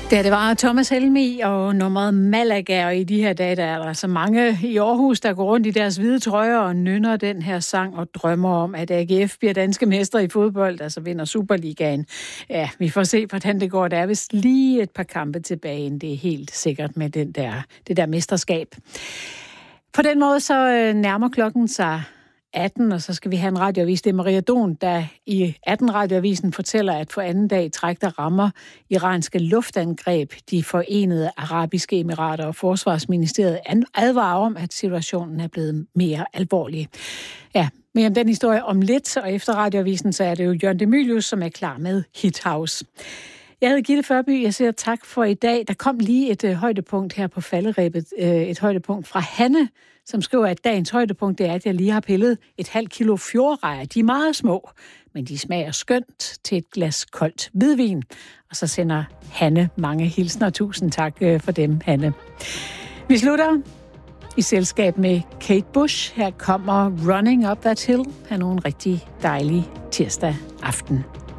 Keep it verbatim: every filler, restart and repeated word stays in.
Ja, det var Thomas Helmig og nummeret Malaga, og i de her dage, der er der så mange i Aarhus, der går rundt i deres hvide trøjer og nynner den her sang og drømmer om, at A G F bliver danske mestre i fodbold, altså vinder Superligaen. Ja, vi får se, hvordan det går. Der er vist lige et par kampe tilbage, inden det er helt sikkert med den der, det der mesterskab. På den måde så nærmer klokken sig atten, og så skal vi have en radioavis. Det er Maria Don, der i atten-radioavisen fortæller, at for anden dag i træk, der rammer iranske luftangreb de forenede arabiske emirater, og Forsvarsministeriet advarer om, at situationen er blevet mere alvorlig. Ja, mere om den historie om lidt, og efter radioavisen, så er det jo Jørgen Demilius, som er klar med Hit House. Jeg hedder Gitte Førby, jeg siger tak for i dag. Der kom lige et øh, højdepunkt her på falderebet, øh, et højdepunkt fra Hanne, som skriver, at dagens højdepunkt det er, at jeg lige har pillet et halvt kilo fjordrejer. De er meget små, men de smager skønt til et glas koldt hvidvin. Og så sender Hanne mange hilsner. Tusind tak øh, for dem, Hanne. Vi slutter i selskab med Kate Bush. Her kommer Running Up That Hill. Ha' en rigtig dejlig tirsdag aften.